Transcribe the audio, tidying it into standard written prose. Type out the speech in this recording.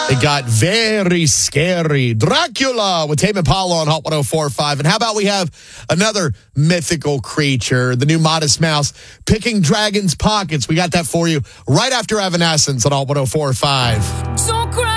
It got very scary. Dracula with Tame Impala on Hot 104.5. And how about we have another mythical creature, the new Modest Mouse, picking dragons' pockets. We got that for you right after Evanescence on Hot 104.5.